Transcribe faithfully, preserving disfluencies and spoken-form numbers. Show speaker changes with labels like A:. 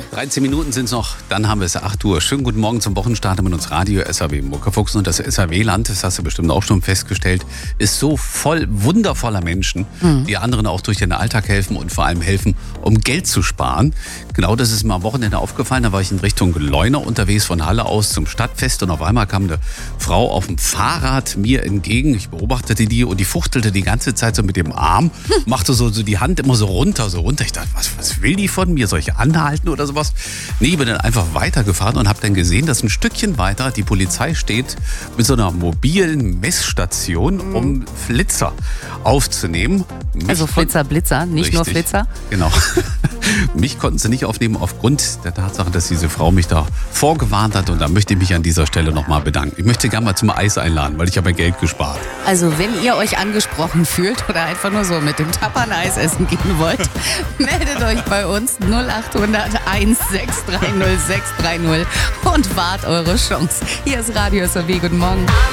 A: dreizehn Minuten sind es noch, dann haben wir es acht Uhr. Schönen guten Morgen zum Wochenstart mit uns Radio S R W Muckefuchs. Und das S R W-Land, das hast du bestimmt auch schon festgestellt, ist so voll wundervoller Menschen, mhm. die anderen auch durch den Alltag helfen und vor allem helfen, um Geld zu sparen. Genau das ist mir am Wochenende aufgefallen. Da war ich in Richtung Leuna unterwegs von Halle aus zum Stadtfest und auf einmal kam eine Frau auf dem Fahrrad mir entgegen. Ich beobachtete die und die fuchtelte die ganze Zeit so mit dem Arm, machte so, so die Hand immer so runter, so runter. Ich dachte, was, was will die von mir? Soll ich anhalten oder sowas? Nee, bin dann einfach weitergefahren und habe dann gesehen, dass ein Stückchen weiter die Polizei steht mit so einer mobilen Messstation, um Flitzer aufzunehmen. Mich
B: also Flitzer, Blitzer, nicht
A: richtig,
B: nur Flitzer?
A: Genau. Mich konnten sie nicht aufnehmen aufgrund der Tatsache, dass diese Frau mich da vorgewarnt hat. Und da möchte ich mich an dieser Stelle nochmal bedanken. Ich möchte gerne mal zum Eis einladen, weil ich habe Geld gespart.
B: Also wenn ihr euch angesprochen fühlt oder einfach nur so mit dem Tappern Eis essen gehen wollt, meldet euch bei uns null acht hundert eins sechs drei null sechs drei null und wahrt eure Chance. Hier ist Radio S R W. Guten Morgen.